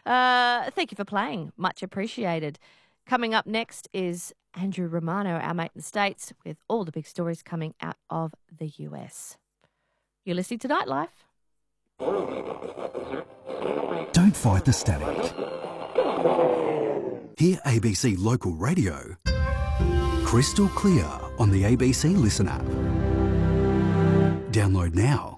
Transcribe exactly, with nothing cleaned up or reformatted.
Uh, thank you for playing. Much appreciated. Coming up next is Andrew Romano, our mate in the States, with all the big stories coming out of the U S. You're listening to Nightlife. Don't fight the static. Hear A B C Local Radio crystal clear on the A B C Listen app. Download now.